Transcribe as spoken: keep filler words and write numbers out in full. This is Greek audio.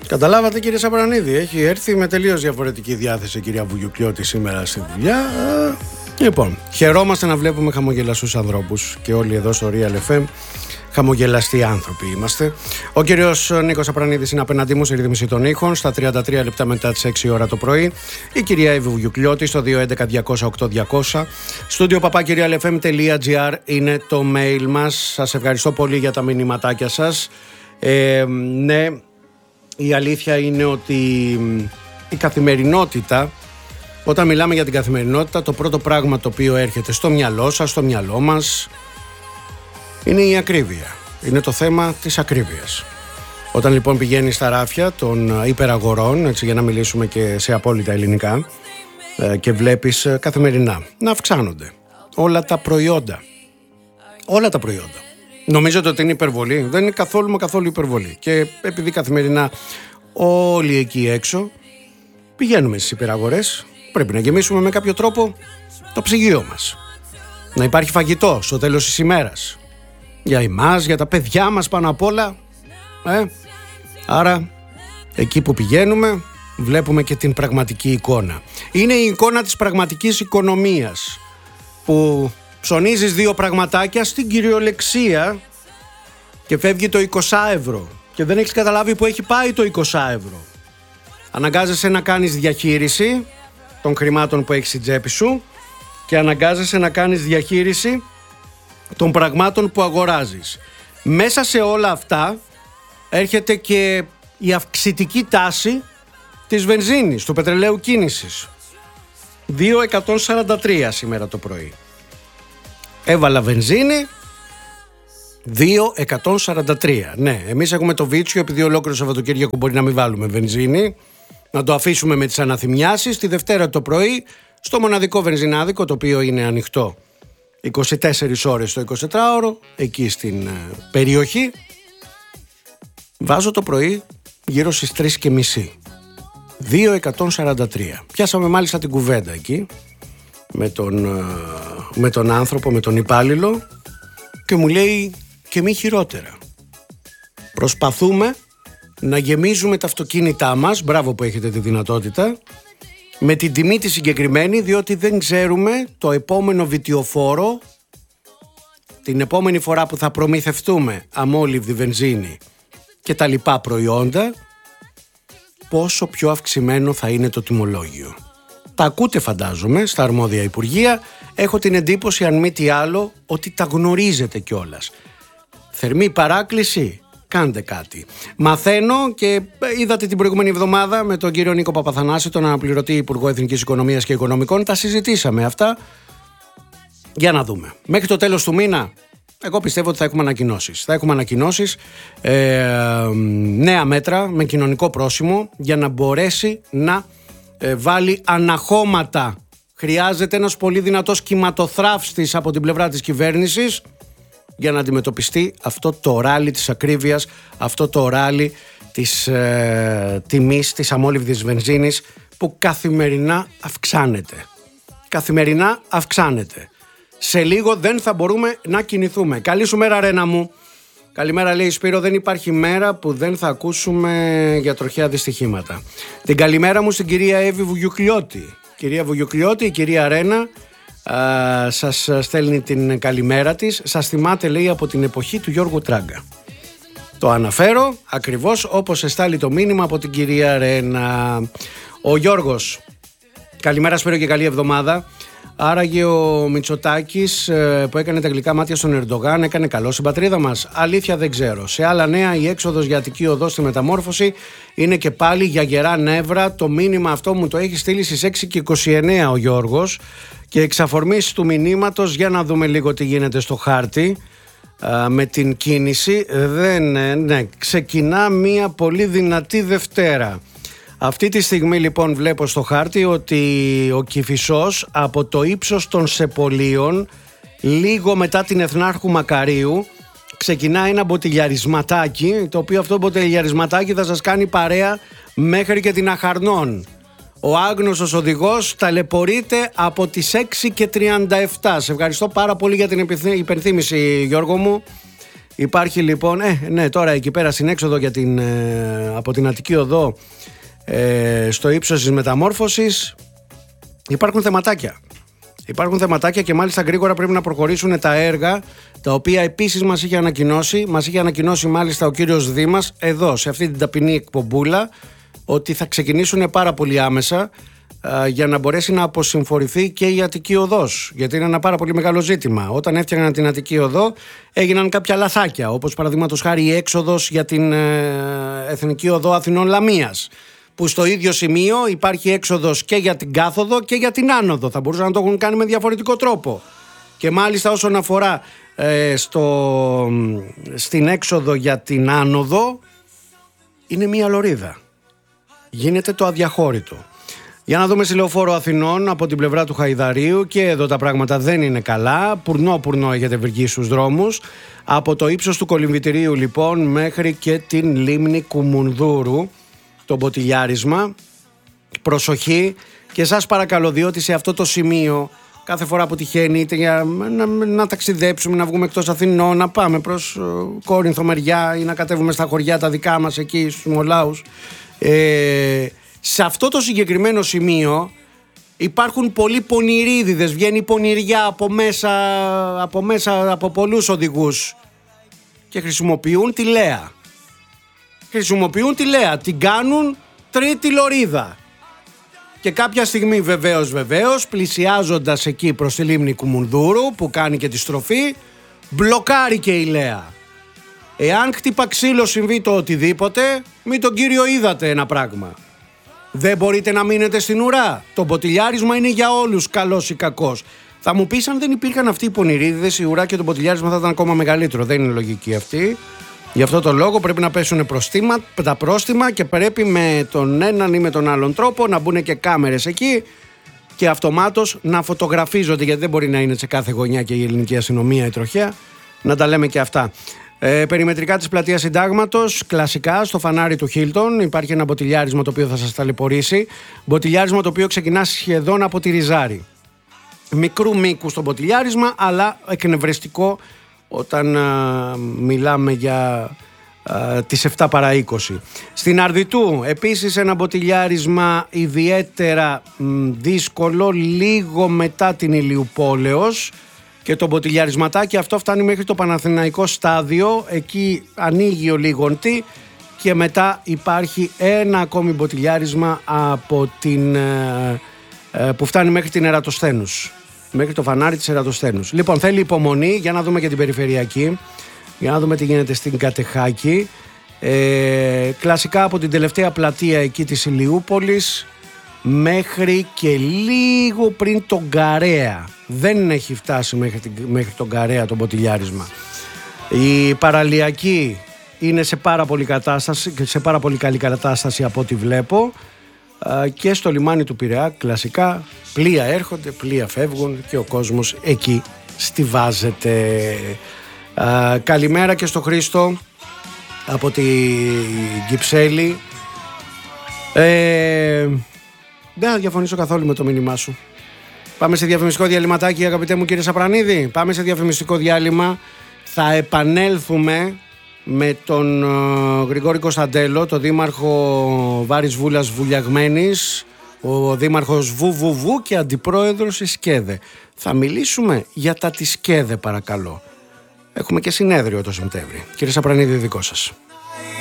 Καταλάβατε, κύριε Σαπρανίδη, έχει έρθει με τελείως διαφορετική διάθεση η κυρία Βουγιουκλιώτη σήμερα στη δουλειά. Λοιπόν, χαιρόμαστε να βλέπουμε χαμογελαστούς ανθρώπους και όλοι εδώ στο Real εφ εμ χαμογελαστοί άνθρωποι είμαστε. Ο κύριος Νίκος Σαπρανίδης είναι απέναντί μου σε ρύθμιση των ήχων στα τριάντα τρία λεπτά μετά τις έξι ώρα το πρωί. Η κυρία Εύη Βουγιουκλιώτη στο δύο έντεκα διακόσια οκτώ διακόσια. Στούντιο παπάκι real f m τελεία g r είναι το mail μας. Σας ευχαριστώ πολύ για τα μηνυματάκια σας. Ε, ναι, η αλήθεια είναι ότι η καθημερινότητα, όταν μιλάμε για την καθημερινότητα, το πρώτο πράγμα το οποίο έρχεται στο μυαλό σας, στο μυαλό μας, είναι η ακρίβεια. Είναι το θέμα της ακρίβειας. Όταν λοιπόν πηγαίνεις στα ράφια των υπεραγορών, έτσι για να μιλήσουμε και σε απόλυτα ελληνικά, και βλέπεις καθημερινά να αυξάνονται όλα τα προϊόντα. Όλα τα προϊόντα. Νομίζετε ότι είναι υπερβολή? Δεν είναι καθόλου μα καθόλου υπερβολή. Και επειδή καθημερινά όλοι εκεί έξω πηγαίνουμε στις υπεραγορές, πρέπει να γεμίσουμε με κάποιο τρόπο το ψυγείο μας. Να υπάρχει φαγητό στο τέλος της ημέρας. Για εμάς, για τα παιδιά μας πάνω απ' όλα. Ε? Άρα εκεί που πηγαίνουμε βλέπουμε και την πραγματική εικόνα. Είναι η εικόνα της πραγματικής οικονομίας, που ψωνίζεις δύο πραγματάκια στην κυριολεξία και φεύγει το είκοσι ευρώ και δεν έχεις καταλάβει που έχει πάει το είκοσι ευρώ. Αναγκάζεσαι να κάνεις διαχείριση των χρημάτων που έχεις στην τσέπη σου και αναγκάζεσαι να κάνεις διαχείριση των πραγμάτων που αγοράζεις. Μέσα σε όλα αυτά έρχεται και η αυξητική τάση της βενζίνης, του πετρελαίου κίνησης. δύο εκατόν σαράντα τρία σήμερα το πρωί. Έβαλα βενζίνη δύο εκατόν σαράντα τρία. Ναι, εμείς έχουμε το βίτσιο, επειδή ολόκληρο Σαββατοκύριακο μπορεί να μην βάλουμε βενζίνη, να το αφήσουμε με τις αναθυμιάσεις. Τη Δευτέρα το πρωί στο μοναδικό βενζινάδικο, το οποίο είναι ανοιχτό είκοσι τέσσερις ώρες το εικοσιτετράωρο, εκεί στην ε, περιοχή, βάζω το πρωί γύρω στις τρεις και μισή. δύο εκατόν σαράντα τρία. Πιάσαμε μάλιστα την κουβέντα εκεί με τον, ε, με τον άνθρωπο, με τον υπάλληλο, και μου λέει και μη χειρότερα. Προσπαθούμε να γεμίζουμε τα αυτοκίνητά μας, μπράβο που έχετε τη δυνατότητα, με την τιμή τη συγκεκριμένη, διότι δεν ξέρουμε το επόμενο βιτιοφόρο, την επόμενη φορά που θα προμηθευτούμε αμόλυβδη βενζίνη και τα λοιπά προϊόντα, πόσο πιο αυξημένο θα είναι το τιμολόγιο. Τα ακούτε φαντάζομαι στα αρμόδια υπουργεία. Έχω την εντύπωση, αν μη τι άλλο, ότι τα γνωρίζετε κιόλας. Θερμή παράκληση, κάντε κάτι. Μαθαίνω και είδατε την προηγούμενη εβδομάδα με τον κύριο Νίκο Παπαθανάση, τον αναπληρωτή Υπουργό Εθνικής Οικονομίας και Οικονομικών, τα συζητήσαμε αυτά. Για να δούμε. Μέχρι το τέλος του μήνα, εγώ πιστεύω ότι θα έχουμε ανακοινώσεις. Θα έχουμε ανακοινώσεις, ε, νέα μέτρα με κοινωνικό πρόσημο, για να μπορέσει να ε, βάλει αναχώματα. Χρειάζεται ένας πολύ δυνατός κυματοθράφστης από την πλευρά της κυβέρνησης για να αντιμετωπιστεί αυτό το ράλι της ακρίβειας, αυτό το ράλι της ε, τιμής της αμόλυβδης βενζίνης, που καθημερινά αυξάνεται. Καθημερινά αυξάνεται. Σε λίγο δεν θα μπορούμε να κινηθούμε. Καλή σου μέρα, Ρένα μου. Καλημέρα, λέει Σπύρο, δεν υπάρχει μέρα που δεν θα ακούσουμε για τροχαία δυστυχήματα. Την καλημέρα μου στην κυρία Εύη Βουγιουκλιώτη. Κυρία Βουγιουκλιώτη, η κυρία Ρένα α, σας στέλνει την καλημέρα της. Σας θυμάται, λέει, από την εποχή του Γιώργου Τράγκα. Το αναφέρω ακριβώς όπως εστάλει το μήνυμα από την κυρία Ρένα. Ο Γιώργος, καλημέρα Σπύρο και καλή εβδομάδα. Άραγε ο Μητσοτάκης που έκανε τα γλυκά μάτια στον Ερντογάν έκανε καλό στην πατρίδα μας? Αλήθεια δεν ξέρω. Σε άλλα νέα, η έξοδος για Αττική Οδό στη μεταμόρφωση είναι και πάλι για γερά νεύρα. Το μήνυμα αυτό μου το έχει στείλει στις έξι και είκοσι εννέα ο Γιώργος, και εξ αφορμής του μηνύματος, για να δούμε λίγο τι γίνεται στο χάρτη α, με την κίνηση. Δεν, ναι, ξεκινά μια πολύ δυνατή Δευτέρα. Αυτή τη στιγμή λοιπόν βλέπω στο χάρτη ότι ο Κηφισός από το ύψος των Σεπολίων, λίγο μετά την Εθνάρχου Μακαρίου, ξεκινάει ένα μποτιλιαρισματάκι, το οποίο αυτό μποτιλιαρισματάκι θα σας κάνει παρέα μέχρι και την Αχαρνών. Ο άγνωστος οδηγός ταλαιπωρείται από τις έξι και τριάντα επτά. Σε ευχαριστώ πάρα πολύ για την υπενθύμηση, Γιώργο μου. Υπάρχει λοιπόν, ε, ναι, τώρα εκεί πέρα στην έξοδο για την, ε, από την Αττική Οδό ε, στο ύψος της Μεταμόρφωσης υπάρχουν θεματάκια. Υπάρχουν θεματάκια και μάλιστα γρήγορα πρέπει να προχωρήσουν τα έργα, τα οποία επίσης μας είχε ανακοινώσει, μας είχε ανακοινώσει μάλιστα ο κύριος Δήμας εδώ σε αυτή την ταπεινή εκπομπούλα, ότι θα ξεκινήσουν πάρα πολύ άμεσα α, για να μπορέσει να αποσυμφορηθεί και η Αττική Οδός, γιατί είναι ένα πάρα πολύ μεγάλο ζήτημα. Όταν έφτιαχναν την Αττική Οδό έγιναν κάποια λαθάκια, όπως παραδείγματος χάρη η έξοδος για την ε, Εθνική Οδό Αθηνών Λαμίας, που στο ίδιο σημείο υπάρχει έξοδος και για την κάθοδο και για την άνοδο. Θα μπορούσαν να το έχουν κάνει με διαφορετικό τρόπο. Και μάλιστα όσον αφορά ε, στο, στην έξοδο για την άνοδο, είναι μία λωρίδα. Γίνεται το αδιαχώρητο. Για να δούμε στη Λεωφόρο Αθηνών από την πλευρά του Χαϊδαρίου, και εδώ τα πράγματα δεν είναι καλά. Πουρνό πουρνό έχετε βγει στους δρόμους. Από το ύψος του Κολυμβητηρίου λοιπόν μέχρι και την λίμνη Κουμουνδούρου, το μποτιλιάρισμα. Προσοχή και σας παρακαλώ, διότι σε αυτό το σημείο κάθε φορά που τυχαίνει, είτε για να, να ταξιδέψουμε, να βγούμε εκτός Αθηνών, να πάμε προς uh, Κόρινθο μεριά ή να κατέβουμε στα χωριά τα δικά μας εκεί στους Μολάους, ε, σε αυτό το συγκεκριμένο σημείο υπάρχουν πολλοί πονηρίδιδες, βγαίνει πονηριά από μέσα, από μέσα από πολλούς οδηγούς και χρησιμοποιούν τη Λέα. Χρησιμοποιούν τη Λέα, την κάνουν τρίτη λωρίδα. Και κάποια στιγμή βεβαίως βεβαίως πλησιάζοντας εκεί προς τη λίμνη Κουμουνδούρου, που κάνει και τη στροφή, μπλοκάρει και η Λέα. Εάν χτύπα ξύλο συμβεί το οτιδήποτε, μην τον κύριο είδατε ένα πράγμα. Δεν μπορείτε να μείνετε στην ουρά. Το μποτιλιάρισμα είναι για όλους, καλός ή κακός. Θα μου πεις, αν δεν υπήρχαν αυτοί οι πονηρίδιδες, η ουρά και το μποτιλιάρισμα θα ήταν ακόμα μεγαλύτερο. Δεν είναι λογική αυτή. Γι' αυτό το λόγο πρέπει να πέσουν προστίμα, τα πρόστιμα, και πρέπει με τον έναν ή με τον άλλον τρόπο να μπουν και κάμερες εκεί και αυτομάτως να φωτογραφίζονται, γιατί δεν μπορεί να είναι σε κάθε γωνιά και η ελληνική αστυνομία, η τροχέα, να τα λέμε και αυτά. Ε, περιμετρικά της πλατείας Συντάγματος, κλασικά στο φανάρι του Χίλτον υπάρχει ένα μποτιλιάρισμα το οποίο θα σας ταλαιπωρήσει. Μποτιλιάρισμα το οποίο ξεκινά σχεδόν από τη Ριζάρη. Μικρού μήκου στο μποτιλιάρισμα, αλλά εκνευριστικό όταν α, μιλάμε για α, τις επτά παρά είκοσι. Στην Αρδιτού επίσης ένα μποτιλιάρισμα ιδιαίτερα μ, δύσκολο, λίγο μετά την Ηλιουπόλεως, και το μποτιλιαρισματάκι αυτό φτάνει μέχρι το Παναθηναϊκό στάδιο. Εκεί ανοίγει ο λίγοντι και μετά υπάρχει ένα ακόμη μποτιλιάρισμα από την, ε, ε, που φτάνει μέχρι την Ερατοσθένους, μέχρι το φανάρι της Ερατοσθένους. Λοιπόν, θέλει υπομονή για να δούμε και την περιφερειακή, για να δούμε τι γίνεται στην Κατεχάκη. Ε, κλασικά από την τελευταία πλατεία εκεί της Ηλιούπολης μέχρι και λίγο πριν τον Καρέα. Δεν έχει φτάσει μέχρι, την, μέχρι τον Καρέα το μποτιλιάρισμα. Η παραλιακή είναι σε πάρα πολύ κατάσταση, σε πάρα πολύ καλή κατάσταση από ό,τι βλέπω, και στο λιμάνι του Πειραιά κλασικά πλοία έρχονται, πλοία φεύγουν και ο κόσμος εκεί στιβάζεται. Α, καλημέρα και στο Χρήστο από τη Κυψέλη. ε, Δεν θα διαφωνήσω καθόλου με το μήνυμά σου. Πάμε σε διαφημιστικό διαλυματάκι, αγαπητέ μου κύριε Σαπρανίδη. Πάμε σε διαφημιστικό διάλειμμα. Θα επανέλθουμε με τον uh, Γρηγόρη Κωνσταντέλο, τον δήμαρχο Βάρης Βούλας Βουλιαγμένης, ο δήμαρχος Βουβουβού και αντιπρόεδρος της ΣΚΕΔΕ. Θα μιλήσουμε για τα της ΣΚΕΔΕ, παρακαλώ. Έχουμε και συνέδριο το Σεπτέμβρη. Κύριε Σαπρανίδη, δικό σας.